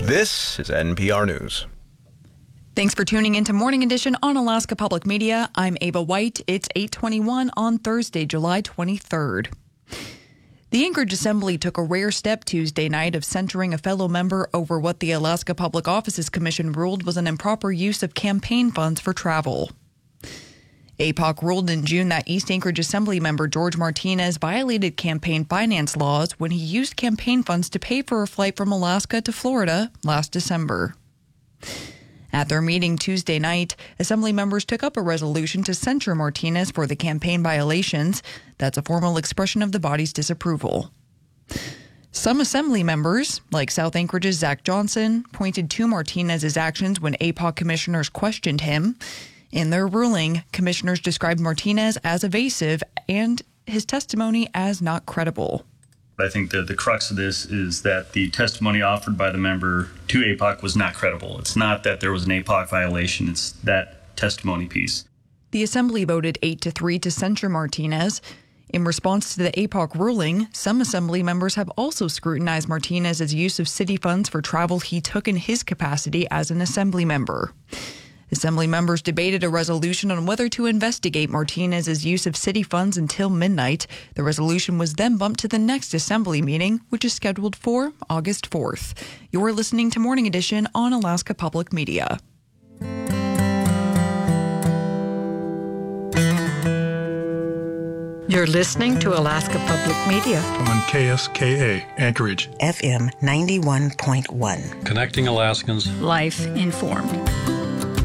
This is NPR News. Thanks for tuning into Morning Edition on Alaska Public Media. I'm Ava White. It's 8:21 on Thursday, July 23rd. The Anchorage Assembly took a rare step Tuesday night of censuring a fellow member over what the Alaska Public Offices Commission ruled was an improper use of campaign funds for travel. APOC ruled in June that East Anchorage Assembly member George Martinez violated campaign finance laws when he used campaign funds to pay for a flight from Alaska to Florida last December. At their meeting Tuesday night, Assembly members took up a resolution to censure Martinez for the campaign violations. That's a formal expression of the body's disapproval. Some Assembly members, like South Anchorage's Zach Johnson, pointed to Martinez's actions when APOC commissioners questioned him. In their ruling, commissioners described Martinez as evasive and his testimony as not credible. I think the crux of this is that the testimony offered by the member to APOC was not credible. It's not that there was an APOC violation, it's that testimony piece. The Assembly voted 8-3 to censure Martinez. In response to the APOC ruling, some Assembly members have also scrutinized Martinez's use of city funds for travel he took in his capacity as an Assembly member. Assembly members debated a resolution on whether to investigate Martinez's use of city funds until midnight. The resolution was then bumped to the next Assembly meeting, which is scheduled for August 4th. You're listening to Morning Edition on Alaska Public Media. You're listening to Alaska Public Media on KSKA, Anchorage, FM 91.1. Connecting Alaskans. Life informed.